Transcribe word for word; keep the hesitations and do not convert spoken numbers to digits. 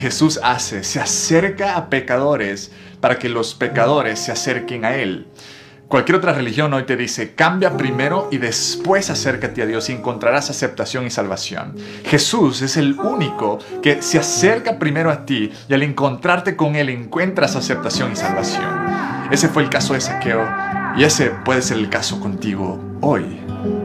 Jesús hace, se acerca a pecadores para que los pecadores se acerquen a Él. Cualquier otra religión hoy te dice, cambia primero y después acércate a Dios y encontrarás aceptación y salvación. Jesús es el único que se acerca primero a ti y al encontrarte con Él encuentras aceptación y salvación. Ese fue el caso de Zaqueo y ese puede ser el caso contigo hoy.